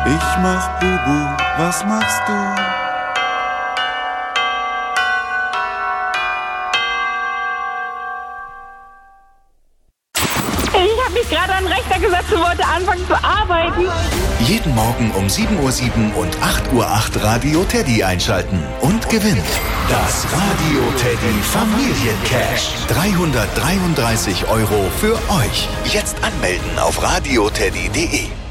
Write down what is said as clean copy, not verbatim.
Ich mach Bubu, was machst du? Ich habe mich gerade an den Rechner gesetzt und wollte anfangen zu arbeiten. Jeden Morgen um 7:07 Uhr und 8:08 Uhr Radio Teddy einschalten und gewinnt das Radio Teddy Familiencash. 333 € für euch. Jetzt anmelden auf radioteddy.de.